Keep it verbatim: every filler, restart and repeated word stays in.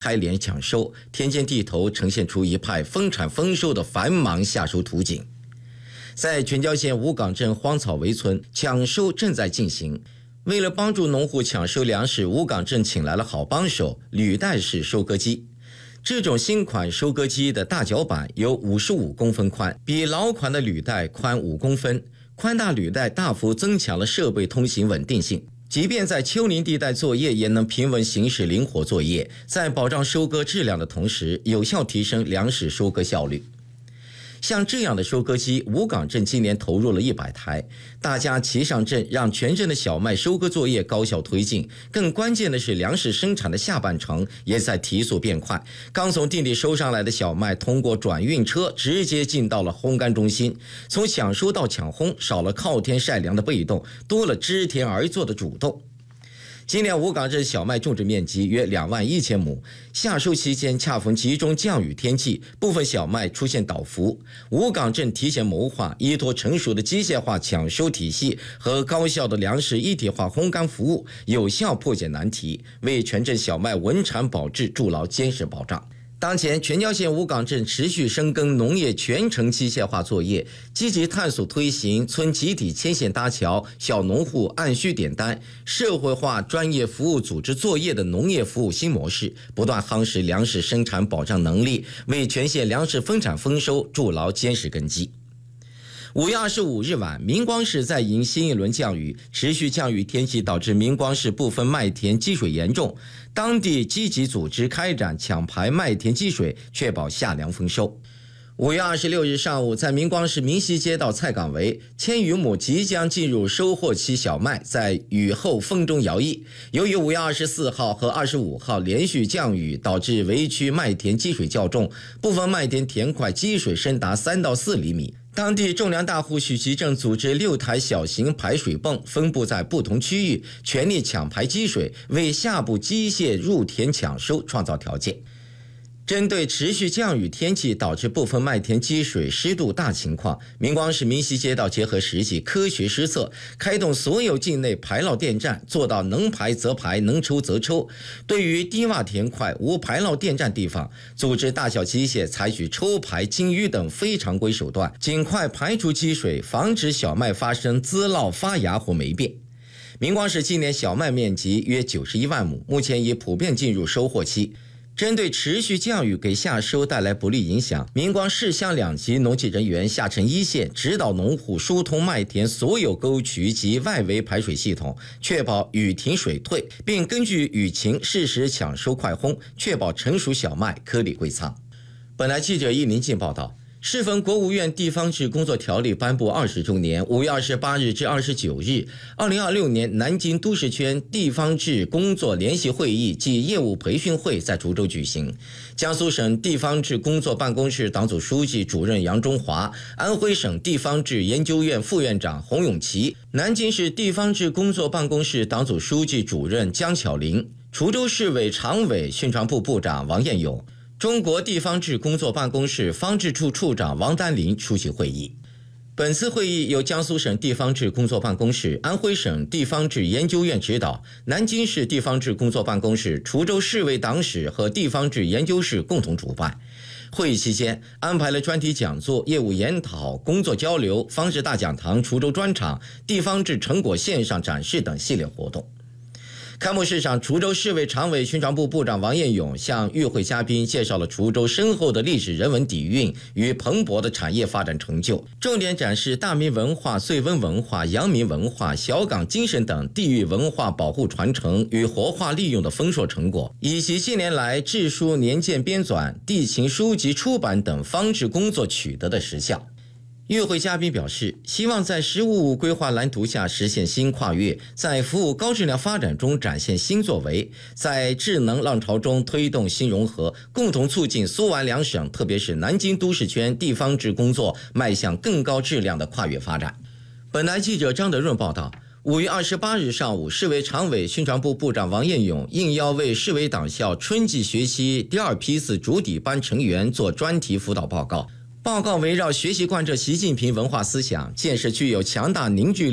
开镰抢收，田间地头呈现出一派丰产丰收的繁忙夏收图景。在全椒县五岗镇荒草围村，抢收正在进行。为了帮助农户抢收粮食，五岗镇请来了好帮手——履带式收割机。这种新款收割机的大脚板有五十五公分宽，比老款的履带宽五公分。宽大履带大幅增强了设备通行稳定性，即便在丘陵地带作业，也能平稳行驶灵活作业，在保障收割质量的同时，有效提升粮食收割效率。像这样的收割机，五岗镇今年投入了一百台，大家齐上阵，让全镇的小麦收割作业高效推进。更关键的是，粮食生产的下半程也在提速变快。刚从地里收上来的小麦，通过转运车直接进到了烘干中心，从抢收到抢烘，少了靠天晒粮的被动，多了知天而作的主动。今年五岗镇小麦种植面积约两万一千亩，夏收期间恰逢集中降雨天气，部分小麦出现倒伏。五岗镇提前谋划，依托成熟的机械化抢收体系和高效的粮食一体化烘干服务，有效破解难题，为全镇小麦稳产保质筑牢坚实保障。当前，全椒县五岗镇持续深耕农业全程机械化作业，积极探索推行村集体牵线搭桥、小农户按需点单、社会化专业服务组织作业的农业服务新模式，不断夯实粮食生产保障能力，为全县粮食丰产丰收筑牢坚实根基。五月二十五日晚，明光市在迎新一轮降雨，持续降雨天气导致明光市部分麦田积水严重，当地积极组织开展抢排麦田积水，确保夏粮丰收。五月二十六日上午，在明光市明溪街道菜岗围，千余亩即将进入收获期小麦在雨后风中摇曳。由于五月二十四号和二十五号连续降雨，导致围区麦田积水较重，部分麦田田块积水深达三到四厘米。当地种粮大户许其正组织六台小型排水泵分布在不同区域，全力抢排积水，为下步机械入田抢收创造条件。针对持续降雨天气导致部分麦田积水湿度大情况，明光市明溪街道结合实际科学施策，开动所有境内排涝电站，做到能排则排，能抽则抽。对于低洼田块无排涝电站地方，组织大小机械采取抽排、清淤等非常规手段，尽快排除积水，防止小麦发生滋涝、发芽或霉变。明光市今年小麦面积约九十一万亩，目前已普遍进入收获期。针对持续降雨给夏收带来不利影响，明光市乡两级农技人员下沉一线，指导农户疏通麦田所有沟渠及外围排水系统，确保雨停水退，并根据雨情适时抢收快烘，确保成熟小麦颗粒归仓。本台记者易林进报道。适逢国务院地方志工作条例颁布二十周年，五月二十八日至二十九日，二零二六年南京都市圈地方志工作联席会议暨业务培训会在滁州举行。江苏省地方志工作办公室党组书记主任杨中华，安徽省地方志研究院副院长洪永琪，南京市地方志工作办公室党组书记主任江巧玲，滁州市委常委宣传部部长王彦勇，中国地方志工作办公室方志处处长王丹林出席会议。本次会议由江苏省地方志工作办公室、安徽省地方志研究院指导，南京市地方志工作办公室、滁州市委党史和地方志研究室共同主办。会议期间，安排了专题讲座、业务研讨、工作交流、方志大讲堂、滁州专场、地方志成果线上展示等系列活动。开幕式上，滁州市委常委宣传部部长王彦勇向与会嘉宾介绍了滁州深厚的历史人文底蕴与蓬勃的产业发展成就，重点展示大明文化、绥芬文化、阳明文化、小岗精神等地域文化保护传承与活化利用的丰硕成果，以及近年来志书年鉴编纂、地勤书籍出版等方志工作取得的实效。与会嘉宾表示，希望在“十五五”规划蓝图下实现新跨越，在服务高质量发展中展现新作为，在智能浪潮中推动新融合，共同促进苏皖两省，特别是南京都市圈地方志工作迈向更高质量的跨越发展。本台记者张德润报道。五月二十八日上午，市委常委、宣传部部长王彦勇应邀为市委党校春季学期第二批次主底班成员做专题辅导报告。报告围绕学习贯彻习近平文化思想，建设具有强大凝聚力